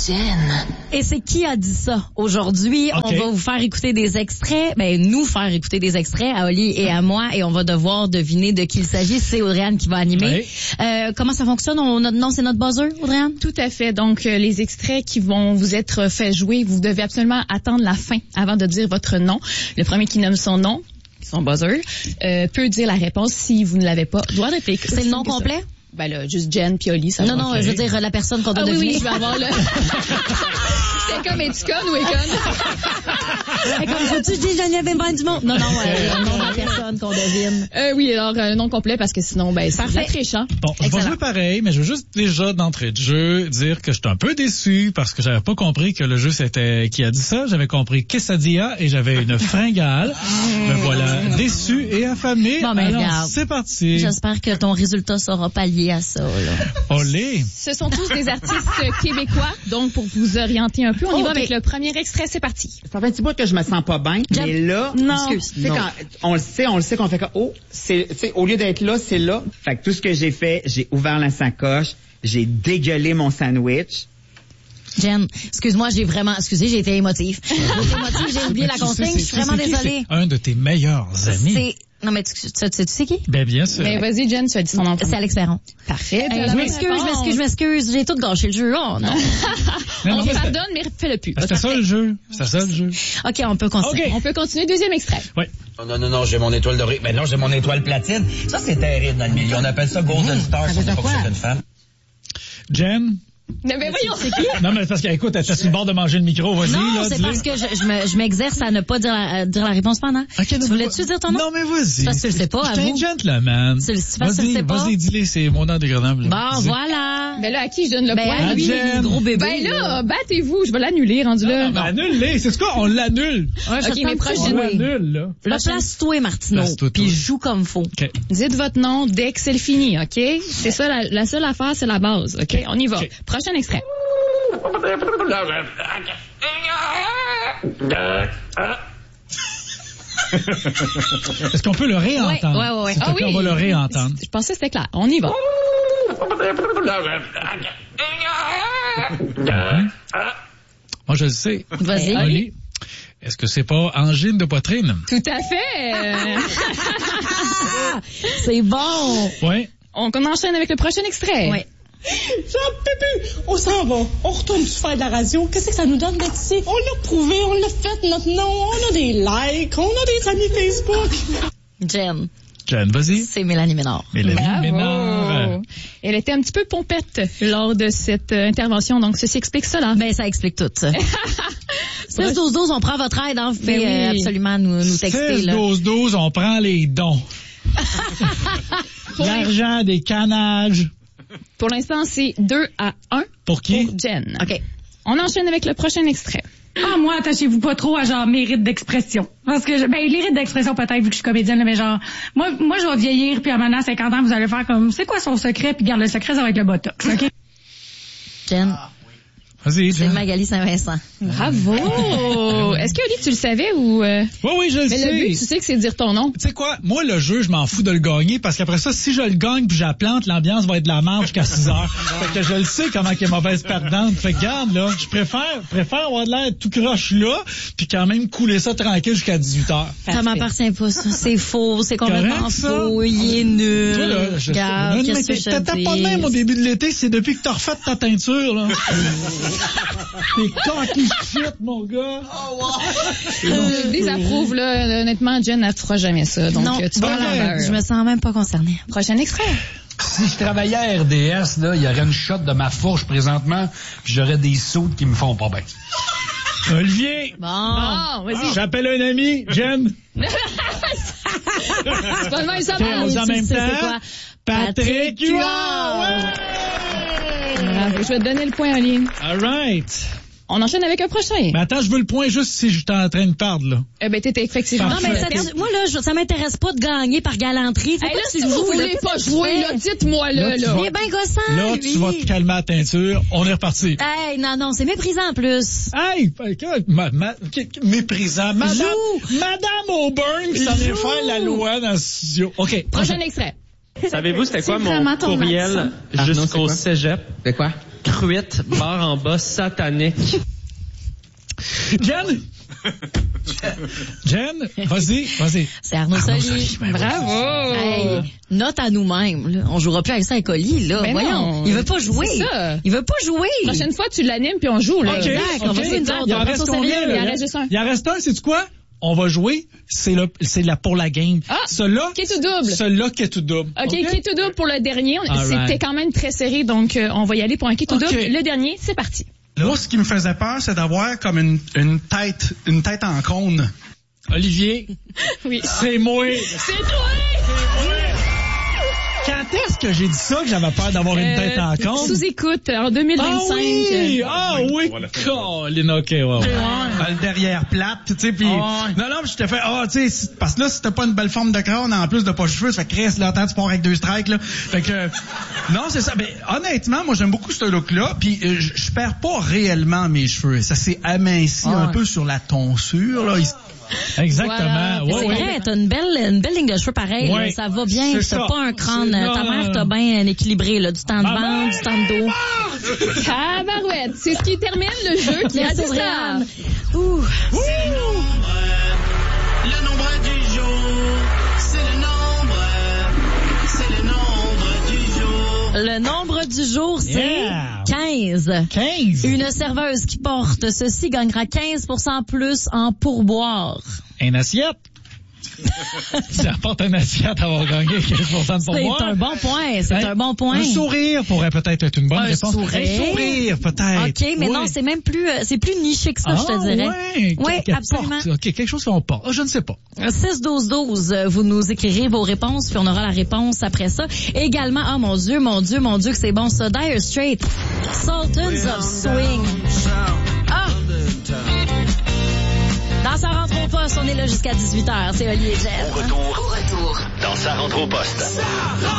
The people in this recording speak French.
Jen. Et c'est qui a dit ça? Aujourd'hui, on va vous faire écouter des extraits, nous faire écouter des extraits à Oli et à moi, et on va devoir deviner de qui il s'agit. C'est Audrey-Anne qui va animer. Oui. Comment ça fonctionne? C'est notre buzzer, Audrey-Anne? Tout à fait. Donc, les extraits qui vont vous être faits jouer, vous devez absolument attendre la fin avant de dire votre nom. Le premier qui nomme son nom, son buzzer, peut dire la réponse si vous ne l'avez pas. Doit répliquer. C'est le nom complet? Ben là, juste Jen puis Oli, ça va. Non, je veux dire la personne qu'on doit deviner. Oui, je vais avoir le... C'est comme, es-tu conne ou est conne? Comme faut-tu que je dise Geneviève du monde? Non, le nom de la personne qu'on devine. Oui, alors le nom complet, parce que sinon, c'est la triche, hein? Bon, je vais jouer pareil, mais je veux juste déjà d'entrée de jeu dire que j'étais un peu déçu parce que j'avais pas compris que le jeu c'était qui a dit ça. J'avais compris quesadilla et j'avais une fringale. Me voilà déçu et affamé. Bon, alors, regarde. c'est parti. J'espère que ton résultat sera pallié à ça, là. Olé! Ce sont tous des artistes québécois, donc pour vous orienter un peu, on y va avec le premier extrait, c'est parti. Ça fait un petit bout que je me sens pas bien, mais là, quand on le sait qu'on fait comme, au lieu d'être là, c'est là. Fait que tout ce que j'ai fait, j'ai ouvert la sacoche, j'ai dégueulé mon sandwich. Jen, excuse-moi, j'ai été émotive. J'ai oublié la consigne, je suis vraiment désolée. C'est un de tes meilleurs amis. Non, mais tu sais qui? Ben, bien sûr. Mais vas-y, Jen, tu as dit son nom. C'est Alex Perron. Parfait. Je m'excuse. J'ai tout gâché le jeu. Oh, non. On te pardonne, mais fais-le plus. C'était ça le jeu. OK, on peut continuer. Okay. On peut continuer. Deuxième extrait. Oui. Non, j'ai mon étoile dorée. Mais non, j'ai mon étoile platine. Ça, c'est terrible dans le milieu. On appelle ça Golden Star. Ça, c'est pas que c'est une femme. Jen? Mais voyons, c'est qui? Non, mais parce qu'écoute, elle était sur le bord de manger le micro. Vas-y, non, là, c'est parce que je m'exerce à ne pas dire la réponse pendant. Okay, tu voulais-tu dire ton nom? Non, mais vas-y. Parce que tu le sais pas, je suis un gentleman. Vas-y, dis-le, c'est mon indégradable. Bon, voilà. Mais là, à qui je donne le point? À lui, le gros bébé. Ben là, battez-vous, je vais l'annuler, rendu là. Ben, annule-les, c'est quoi? On l'annule. OK, mais prochaine. On l'annule, là. Là, place-toi, Martineau. Puis joue comme faut. OK. Dites votre nom dès que c'est le fini, OK? C'est ça, la seule affaire, c'est la base, OK? On y va. Prochain extrait. Est-ce qu'on peut le réentendre? Oui. Oui. On va le réentendre. Je pensais que c'était clair. On y va. Moi, je le sais. Vas-y. Oli, est-ce que c'est pas angine de poitrine? Tout à fait. C'est bon. Oui. On enchaîne avec le prochain extrait. Oui. Jean Pépu, on s'en va. On retourne faire de la radio. Qu'est-ce que ça nous donne d'être ici? On l'a prouvé, on l'a fait, notre nom. On a des likes, on a des amis Facebook. Jen, vas-y. c'est Mélanie Ménard. Mélanie Ménard. Elle était un petit peu pompette lors de cette intervention, donc ceci explique cela. Ben, ça explique tout. 6-12-12, on prend votre aide, hein. Vous pouvez absolument nous texter, là. 6-12-12, on prend les dons. L'argent des canages. Pour l'instant, c'est 2-1. Pour qui? Pour Jen. OK. On enchaîne avec le prochain extrait. Ah, moi, attachez-vous pas trop à genre mérite d'expression. Parce que, mérite d'expression peut-être, vu que je suis comédienne, là, mais genre, moi, je vais vieillir, puis à maintenant, à 50 ans, vous allez faire comme, c'est quoi son secret, puis garde le secret, ça va être le botox, OK? Jen. Vas-y, c'est Magali Saint-Vincent. Bravo! Est-ce que, Oli, tu le savais ou... Oui, je le sais. Mais le but, tu sais que c'est de dire ton nom. Tu sais quoi? Moi, le jeu, je m'en fous de le gagner parce qu'après ça, si je le gagne puis je la plante, l'ambiance va être de la merde jusqu'à 6 heures. Fait que je le sais comment qu'elle est mauvaise perdante. Fait que garde, là, je préfère avoir de l'air tout croche là puis quand même couler ça tranquille jusqu'à 18 heures. Ça m'appartient pas, ça. C'est faux. C'est complètement faux. Il est nul. Toi, là, regarde, qu'est-ce que je te dis? T'étais pas de même au début de l'été, c'est depuis que t'as refait ta teinture, là. T'es coquille shit, mon gars. Oh, wow. Je désapprouve, là. Honnêtement, Jen, elle ne fera jamais ça. Donc, non, tu vas à l'envers. Je me sens même pas concernée. Prochain extrait. Si je travaillais à RDS, là, il y aurait une shot de ma fourche présentement, puis j'aurais des sauts qui me font pas bien. Olivier. Bon, vas-y. J'appelle un ami, Jen. C'est pas le même, ça va. En même temps, Patrick Huard. Bravo, je vais te donner le point, Oli. All right. On enchaîne avec un prochain. Mais attends, je veux le point juste si je suis en train de perdre, là. Eh ben, t'étais effectivement. Non, mais moi, là, ça m'intéresse pas de gagner par galanterie. Là, si vous voulez pas jouer, là, dites-moi, là. Il est bien gossant, là, lui. Tu vas te calmer à la teinture. On est reparti. Hey, non, c'est méprisant, en plus. Hey, méprisant. Madame Auburn qui s'en est faire la loi dans le studio. OK. Prochain extrait. Savez-vous c'était quoi mon courriel jusqu'au cégep? C'est quoi? truite, barre en bas, satanique. Jen, vas-y. C'est Arnaud Soli. Bravo! Hey, note à nous-mêmes, là. On jouera plus avec ça avec Oli, là. Ben voyons. non. Il veut pas jouer. C'est ça. Il veut pas jouer. La prochaine fois, tu l'animes puis on joue, là. Exact. On va jouer une autre. Il en reste combien, Il en reste juste un. Il en reste un, sais-tu quoi? On va jouer, c'est pour la game. Ah! Celui-là, qui est tout double. Celui-là qui est tout double. OK, qui est tout double pour le dernier. Right. C'était quand même très serré, donc on va y aller pour un qui est tout double. Le dernier, c'est parti. Moi, ce qui me faisait peur, c'est d'avoir comme une tête en cône. Olivier. Oui. C'est moi. C'est toi! Quand est-ce que j'ai dit ça, que j'avais peur d'avoir une tête en cône? Sous-écoute, en 2025. Ah oui! Colin, OK, ouais. Le derrière plate, tu sais, puis... Non, je t'ai fait, tu sais, parce que là, si t'as pas une belle forme de crâne, en plus de pas cheveux, ça fait Chris, là, tu pars avec 2 strikes, là. Fait que... non, c'est ça. Ben, honnêtement, moi, j'aime beaucoup ce look-là, puis je perds pas réellement mes cheveux. Ça s'est aminci un peu sur la tonsure, là. Exactement. Voilà. C'est vrai, t'as une belle ligne de cheveux pareille. Ouais. Ça va bien. C'est T'as ça. pas un crâne. Ta mère t'a bien équilibré, là. Du temps de ventre, du temps de dos. Tabarouette. C'est ce qui termine le jeu qui a Merci, dit ça. Ouh. Le nombre du jour, c'est le nombre du jour. Le nombre du jour, c'est Yeah. 15. 15. Une serveuse qui porte ceci gagnera 15% plus en pourboire. Une assiette. Si elle porte une assiette, elle va gagner 15% de pourboire. C'est un bon point. C'est un bon point. Un sourire pourrait peut-être être une bonne réponse. Sourire. Un sourire, peut-être. OK, mais non, c'est même plus, c'est plus niché que ça, je te dirais. Oui, absolument. OK, quelque chose qu'on porte. Je ne sais pas. 6-12-12, vous nous écrirez vos réponses, puis on aura la réponse après ça. Également, oh mon Dieu, que c'est bon ça. Dire Straits, Sultans of Swing. Ah! Dans Ça rentre au poste, on est là jusqu'à 18h. C'est Oli et Jeff. Au retour, dans Ça rentre au poste.